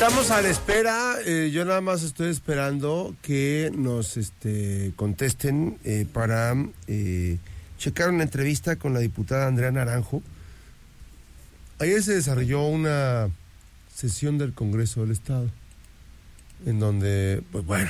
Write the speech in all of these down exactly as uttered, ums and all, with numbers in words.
Estamos a la espera, eh, yo nada más estoy esperando que nos este, contesten eh, para eh, checar una entrevista con la diputada Andrea Naranjo. Ayer se desarrolló una sesión del Congreso del Estado, en donde, pues bueno,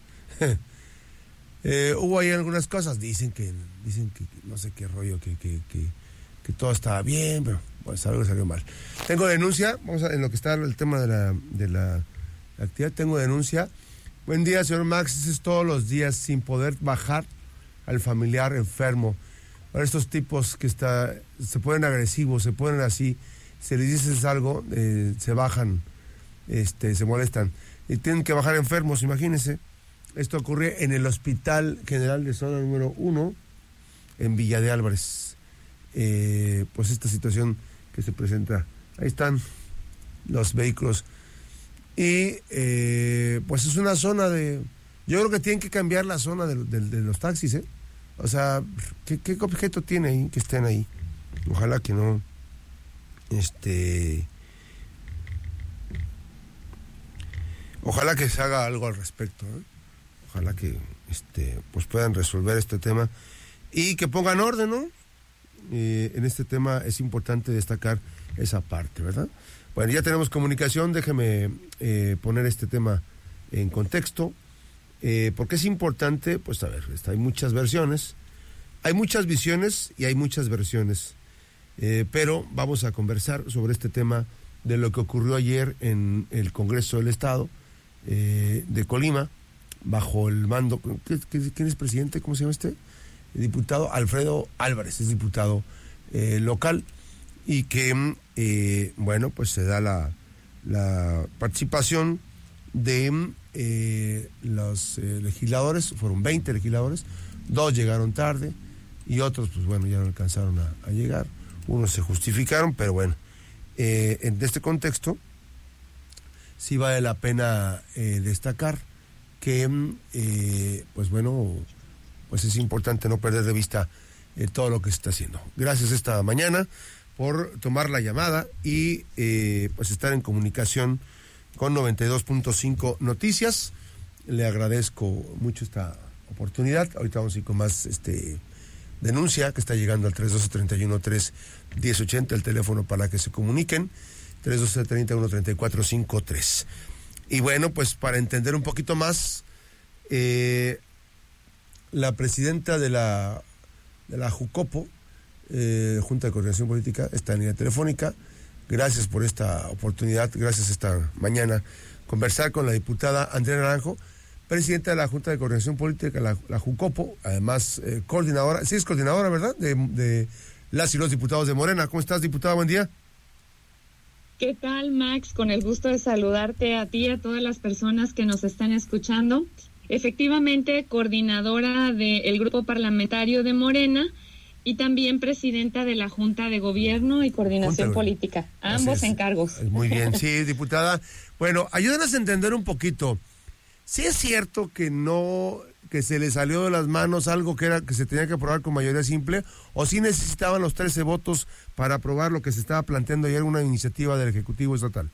eh, hubo ahí algunas cosas, dicen que, dicen que no sé qué rollo, que, que, que, que todo estaba bien, pero pues algo salió mal. Tengo denuncia, vamos a, en lo que está el tema de la, de la actividad, tengo denuncia. Buen día, señor Max, es todos los días sin poder bajar al familiar enfermo. Para estos tipos que está, se ponen agresivos, se ponen así, se les dices algo, eh, se bajan, este, se molestan. Y tienen que bajar enfermos, imagínense. Esto ocurre en el Hospital General de Zona número uno, en Villa de Álvarez. Eh, pues esta situación que se presenta. Ahí están los vehículos. Y eh, pues es una zona de... Yo creo que tienen que cambiar la zona de, de, de los taxis, ¿eh? O sea, ¿qué, qué objeto tiene ahí que estén ahí? Ojalá que no... Este... Ojalá que se haga algo al respecto, ¿eh? Ojalá que este, pues puedan resolver este tema y que pongan orden, ¿no? Eh, en este tema es importante destacar esa parte, ¿verdad? Bueno, ya tenemos comunicación, déjeme eh, poner este tema en contexto, eh, porque es importante, pues a ver, está, hay muchas versiones, hay muchas visiones y hay muchas versiones, eh, pero vamos a conversar sobre este tema de lo que ocurrió ayer en el Congreso del Estado eh, de Colima, bajo el mando, ¿quién es presidente? ¿Cómo se llama este? El diputado Alfredo Álvarez, es diputado eh, local, y que, eh, bueno, pues se da la, la participación de eh, los eh, legisladores, fueron veinte legisladores, dos llegaron tarde y otros, pues bueno, ya no alcanzaron a, a llegar, unos se justificaron, pero bueno, eh, en este contexto sí vale la pena eh, destacar que, eh, pues bueno, pues es importante no perder de vista eh, todo lo que se está haciendo. Gracias esta mañana por tomar la llamada y eh, pues estar en comunicación con noventa y dos punto cinco Noticias. Le agradezco mucho esta oportunidad. Ahorita vamos a ir con más este denuncia que está llegando al tres doce, treinta y uno, tres, diez, ochenta, el teléfono para que se comuniquen, tres doce, treinta y uno, treinta y cuatro, cincuenta y tres. Y bueno, pues para entender un poquito más, eh, la presidenta de la de la Jucopo, eh, Junta de Coordinación Política, está en línea telefónica. Gracias por esta oportunidad, gracias esta mañana, conversar con la diputada Andrea Naranjo, presidenta de la Junta de Coordinación Política, la, la Jucopo, además eh, coordinadora, sí es coordinadora, ¿verdad?, de, de las y los diputados de Morena. ¿Cómo estás, diputada? Buen día. ¿Qué tal, Max? Con el gusto de saludarte a ti y a todas las personas que nos están escuchando. Efectivamente, coordinadora del Grupo Parlamentario de Morena y también presidenta de la Junta de Gobierno y Coordinación Junta, Política. Ambos encargos. Muy bien, sí, diputada. Bueno, ayúdenos a entender un poquito. ¿Sí es cierto que no, que se le salió de las manos algo que era que se tenía que aprobar con mayoría simple, o sí necesitaban los trece votos para aprobar lo que se estaba planteando ayer, una iniciativa del Ejecutivo Estatal?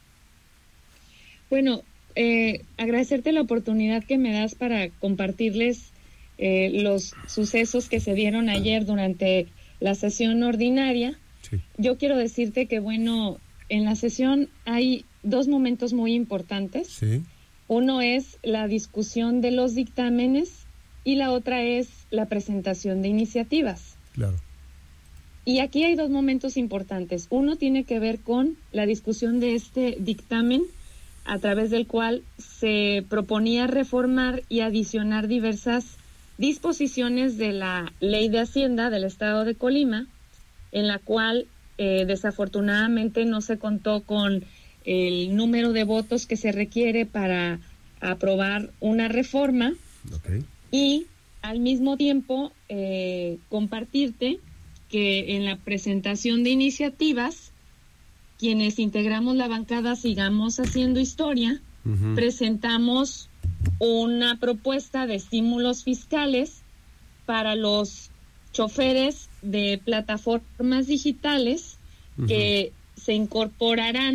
Bueno, eh, agradecerte la oportunidad que me das para compartirles eh, los sucesos que se dieron ayer durante la sesión ordinaria. Sí. Yo quiero decirte que, bueno, en la sesión hay dos momentos muy importantes. Sí. Uno es la discusión de los dictámenes y la otra es la presentación de iniciativas. Claro. Y aquí hay dos momentos importantes. Uno tiene que ver con la discusión de este dictamen, a través del cual se proponía reformar y adicionar diversas disposiciones de la Ley de Hacienda del Estado de Colima, en la cual eh, desafortunadamente no se contó con el número de votos que se requiere para aprobar una reforma. Okay. Y al mismo tiempo eh, compartirte que en la presentación de iniciativas, quienes integramos la bancada Sigamos Haciendo Historia, uh-huh. presentamos una propuesta de estímulos fiscales para los choferes de plataformas digitales uh-huh. que se incorporarán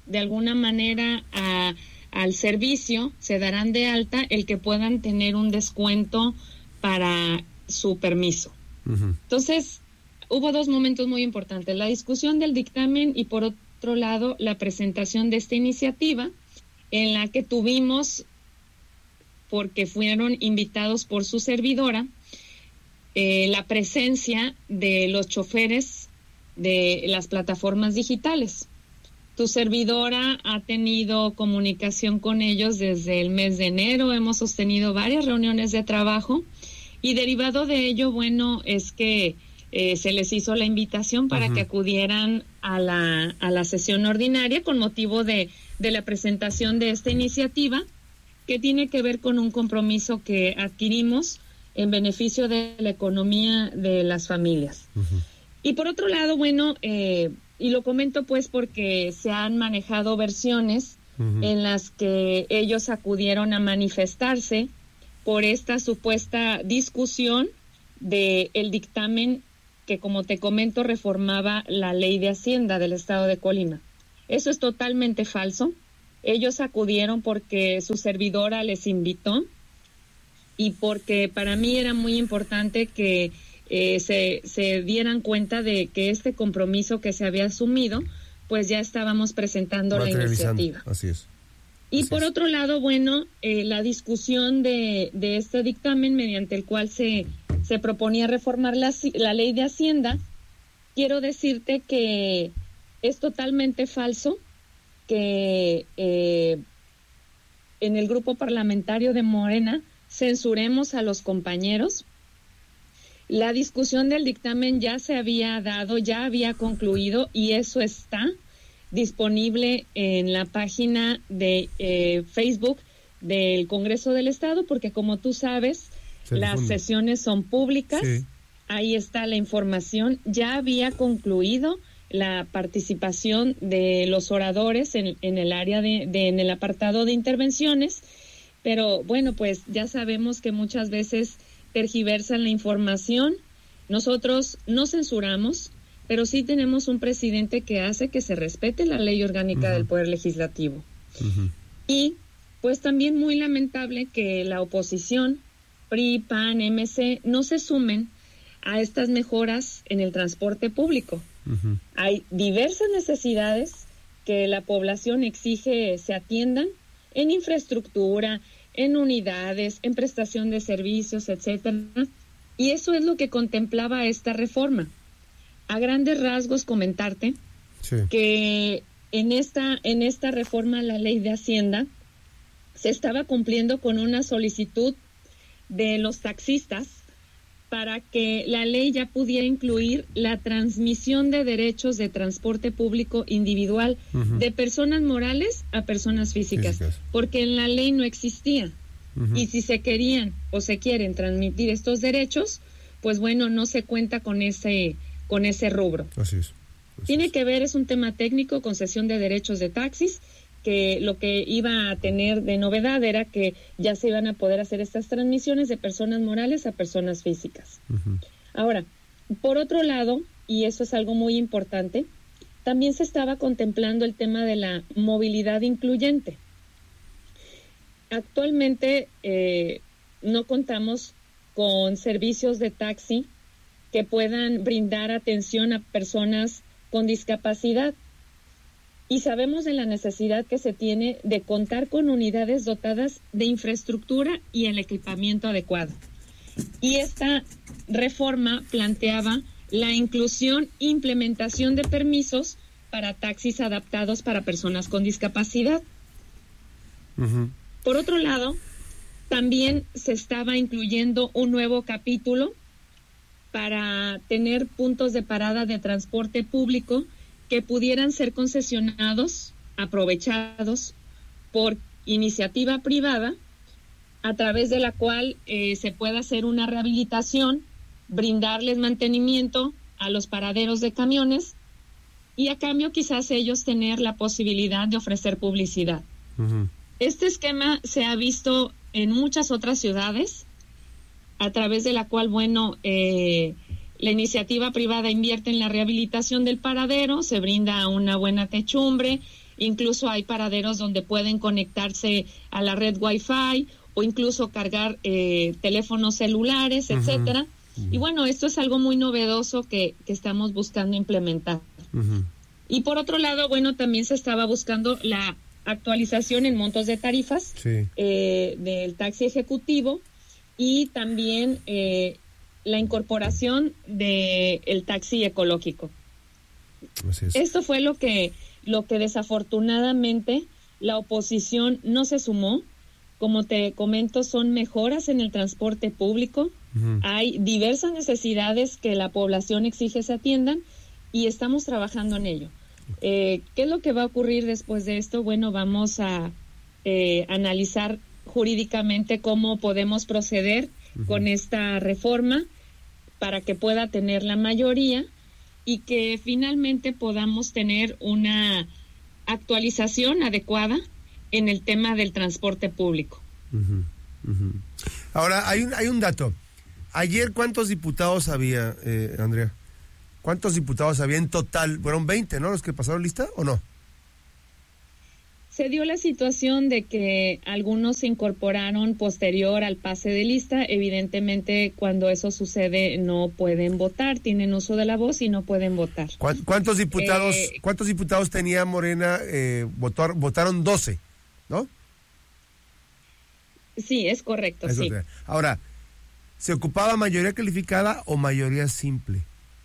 de alguna manera a, al servicio, se darán de alta el que puedan tener un descuento para su permiso. Uh-huh. Entonces, hubo dos momentos muy importantes, la discusión del dictamen y por otro lado la presentación de esta iniciativa en la que tuvimos, porque fueron invitados por su servidora, eh, la presencia de los choferes de las plataformas digitales. Tu servidora ha tenido comunicación con ellos desde el mes de enero, hemos sostenido varias reuniones de trabajo y derivado de ello, bueno, es que eh, se les hizo la invitación para uh-huh. que acudieran a la, a la sesión ordinaria con motivo de, de la presentación de esta iniciativa que tiene que ver con un compromiso que adquirimos en beneficio de la economía de las familias. Uh-huh. Y por otro lado, bueno, eh, y lo comento pues porque se han manejado versiones uh-huh. en las que ellos acudieron a manifestarse por esta supuesta discusión de el dictamen que, como te comento, reformaba la ley de Hacienda del Estado de Colima. Eso es totalmente falso. Ellos acudieron porque su servidora les invitó y porque para mí era muy importante que eh, se, se dieran cuenta de que este compromiso que se había asumido, pues ya estábamos presentando la iniciativa. Así es. Y Así por es. otro lado, bueno, eh, la discusión de, de este dictamen mediante el cual se, se proponía reformar la, la ley de Hacienda, quiero decirte que es totalmente falso que eh, en el grupo parlamentario de Morena censuremos a los compañeros. La discusión del dictamen ya se había dado, ya había concluido y eso está disponible en la página de eh, Facebook del Congreso del Estado, porque como tú sabes, las sesiones son públicas, sí. Ahí está la información, ya había concluido la participación de los oradores en, en el área de, de, en el apartado de intervenciones, pero bueno, pues ya sabemos que muchas veces tergiversan la información. Nosotros no censuramos, pero sí tenemos un presidente que hace que se respete la ley orgánica uh-huh. del Poder Legislativo. Uh-huh. Y pues también muy lamentable que la oposición, P R I, P A N, M C, no se sumen a estas mejoras en el transporte público. Uh-huh. Hay diversas necesidades que la población exige se atiendan en infraestructura, en unidades, en prestación de servicios, etcétera. Y eso es lo que contemplaba esta reforma. A grandes rasgos comentarte sí. que en esta en esta reforma a la ley de Hacienda se estaba cumpliendo con una solicitud de los taxistas para que la ley ya pudiera incluir la transmisión de derechos de transporte público individual uh-huh. de personas morales a personas físicas, físicas. Porque en la ley no existía. Uh-huh. Y si se querían o se quieren transmitir estos derechos, pues bueno, no se cuenta con ese con ese rubro. Así es. Así Tiene es. que ver, es un tema técnico, concesión de derechos de taxis, que lo que iba a tener de novedad era que ya se iban a poder hacer estas transmisiones de personas morales a personas físicas. Uh-huh. Ahora, por otro lado, y eso es algo muy importante, también se estaba contemplando el tema de la movilidad incluyente. Actualmente eh, no contamos con servicios de taxi que puedan brindar atención a personas con discapacidad. Y sabemos de la necesidad que se tiene de contar con unidades dotadas de infraestructura y el equipamiento adecuado. Y esta reforma planteaba la inclusión e implementación de permisos para taxis adaptados para personas con discapacidad. Uh-huh. Por otro lado, también se estaba incluyendo un nuevo capítulo para tener puntos de parada de transporte público que pudieran ser concesionados, aprovechados por iniciativa privada, a través de la cual eh, se pueda hacer una rehabilitación, brindarles mantenimiento a los paraderos de camiones y a cambio quizás ellos tener la posibilidad de ofrecer publicidad. Uh-huh. Este esquema se ha visto en muchas otras ciudades, a través de la cual, bueno, eh, la iniciativa privada invierte en la rehabilitación del paradero, se brinda una buena techumbre, incluso hay paraderos donde pueden conectarse a la red Wi-Fi o incluso cargar eh, teléfonos celulares, uh-huh. etcétera. Uh-huh. Y bueno, esto es algo muy novedoso que, que estamos buscando implementar. Uh-huh. Y por otro lado, bueno, también se estaba buscando la actualización en montos de tarifas sí. eh, del taxi ejecutivo y también eh, la incorporación de el taxi ecológico. Así es. Esto fue lo que lo que desafortunadamente la oposición no se sumó. Como te comento, son mejoras en el transporte público. Uh-huh. Hay diversas necesidades que la población exige se atiendan y estamos trabajando en ello. Eh, ¿Qué es lo que va a ocurrir después de esto? Bueno, vamos a eh, analizar jurídicamente cómo podemos proceder uh-huh. con esta reforma para que pueda tener la mayoría y que finalmente podamos tener una actualización adecuada en el tema del transporte público. Uh-huh. Uh-huh. Ahora, hay un, hay un dato. Ayer, ¿cuántos diputados había, eh, Andrea? ¿Cuántos diputados había en total? Fueron veinte, ¿no? Los que pasaron lista, ¿o no? Se dio la situación de que algunos se incorporaron posterior al pase de lista. Evidentemente, cuando eso sucede, no pueden votar, tienen uso de la voz y no pueden votar. ¿Cuántos diputados eh, cuántos diputados tenía Morena? Eh, votar, votaron doce, ¿no? Sí, es correcto, eso sí. Ahora, ¿se ocupaba mayoría calificada o mayoría simple?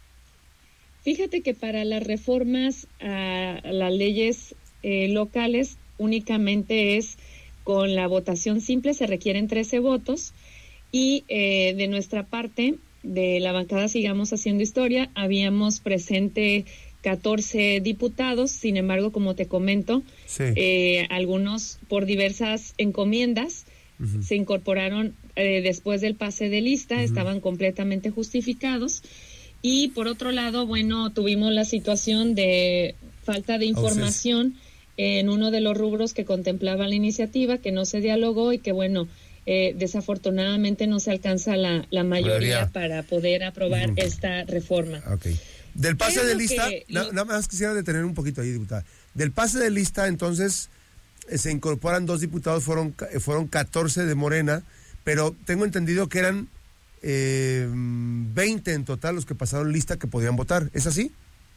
Fíjate que para las reformas a las leyes eh, locales únicamente es con la votación simple, se requieren trece votos y eh, de nuestra parte, de la bancada Sigamos Haciendo Historia, habíamos presente catorce diputados, sin embargo, como te comento, sí. eh, algunos por diversas encomiendas uh-huh. se incorporaron eh, después del pase de lista, uh-huh. estaban completamente justificados. Y por otro lado, bueno, tuvimos la situación de falta de información oh, sí. en uno de los rubros que contemplaba la iniciativa, que no se dialogó y que, bueno, eh, desafortunadamente no se alcanza la, la mayoría, mayoría para poder aprobar uh-huh. esta reforma. Okay. Del pase Pero de lista, que, na, nada más quisiera detener un poquito ahí, diputada. Del pase de lista, entonces, eh, se incorporan dos diputados, fueron, fueron catorce de Morena, pero tengo entendido que eran Eh, veinte en total los que pasaron lista que podían votar, ¿es así?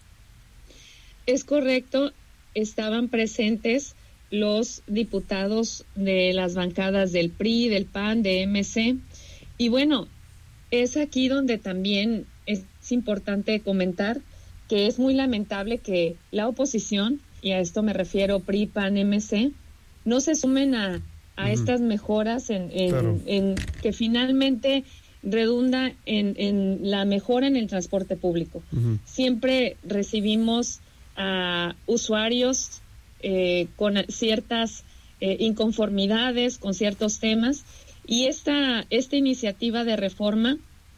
Es correcto, estaban presentes los diputados de las bancadas del P R I, del P A N, de M C, y bueno, es aquí donde también es importante comentar que es muy lamentable que la oposición, y a esto me refiero P R I, P A N, M C, no se sumen a, a uh-huh. estas mejoras en, en, claro. en que finalmente redunda en, en la mejora en el transporte público. Uh-huh. Siempre recibimos a usuarios eh, con ciertas eh, inconformidades, con ciertos temas, y esta, esta iniciativa de reforma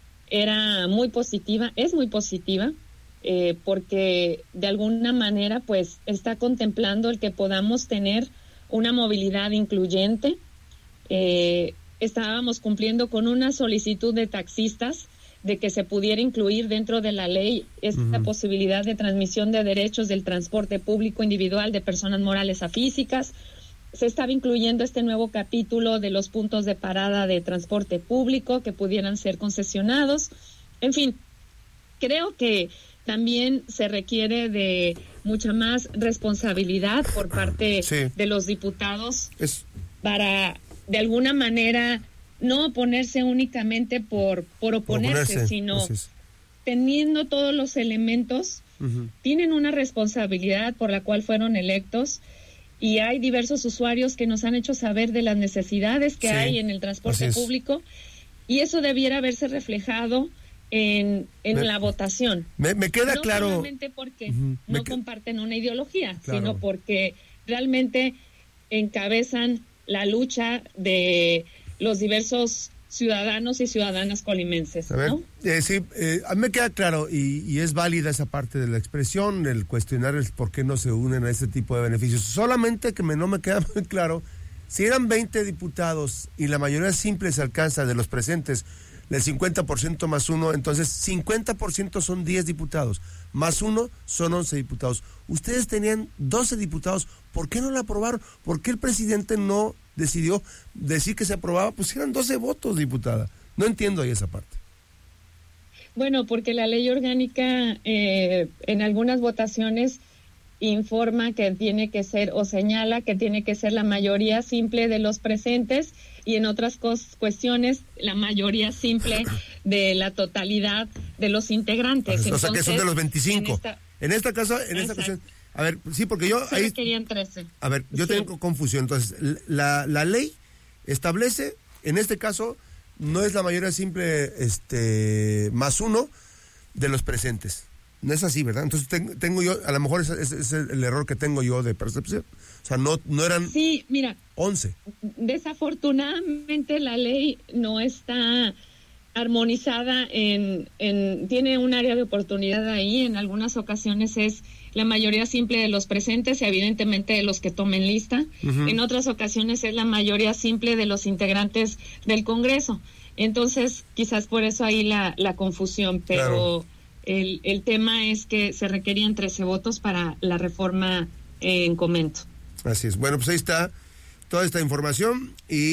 era muy positiva, es muy positiva, eh, porque de alguna manera pues está contemplando el que podamos tener una movilidad incluyente. eh, Estábamos cumpliendo con una solicitud de taxistas de que se pudiera incluir dentro de la ley esta uh-huh. posibilidad de transmisión de derechos del transporte público individual de personas morales a físicas. Se estaba incluyendo este nuevo capítulo de los puntos de parada de transporte público que pudieran ser concesionados. En fin, creo que también se requiere de mucha más responsabilidad por parte sí. de los diputados es... para de alguna manera no oponerse únicamente por por oponerse, oponerse sino teniendo todos los elementos, uh-huh. tienen una responsabilidad por la cual fueron electos, y hay diversos usuarios que nos han hecho saber de las necesidades que sí. hay en el transporte público, y eso debiera verse reflejado en, en me, la votación. Me, me queda no claro. No solamente porque uh-huh. no que... comparten una ideología, claro. sino porque realmente encabezan la lucha de los diversos ciudadanos y ciudadanas colimenses, ¿no? A ver, eh, sí, eh, a mí me queda claro, y, y es válida esa parte de la expresión, el cuestionar el por qué no se unen a este tipo de beneficios. Solamente que me, no me queda muy claro, si eran veinte diputados y la mayoría simple se alcanza de los presentes, del cincuenta por ciento más uno, entonces cincuenta por ciento son diez diputados, más uno son once diputados. Ustedes tenían doce diputados, ¿por qué no la aprobaron? ¿Por qué el presidente no decidió decir que se aprobaba? Pues eran doce votos, diputada. No entiendo ahí esa parte. Bueno, porque la ley orgánica eh, en algunas votaciones informa que tiene que ser o señala que tiene que ser la mayoría simple de los presentes y en otras cos- cuestiones la mayoría simple de la totalidad de los integrantes. O sea, Entonces, que son de los veinticinco. En esta, en esta casa, en esta cuestión, a ver, sí, porque yo se ahí requerían trece. A ver, yo Sí. tengo confusión. Entonces, la, la ley establece, en este caso, no es la mayoría simple este más uno de los presentes. No es así, ¿verdad? Entonces tengo, tengo yo, a lo mejor ese, ese es el error que tengo yo de percepción. O sea, no, no eran Sí, mira, once. Desafortunadamente la ley no está armonizada en, en, tiene un área de oportunidad ahí. En algunas ocasiones es la mayoría simple de los presentes y evidentemente de los que tomen lista. Uh-huh. En otras ocasiones es la mayoría simple de los integrantes del Congreso. Entonces, quizás por eso ahí la, la confusión, pero claro. el, el tema es que se requerían trece votos para la reforma eh, en comento. Así es. Bueno, pues ahí está toda esta información y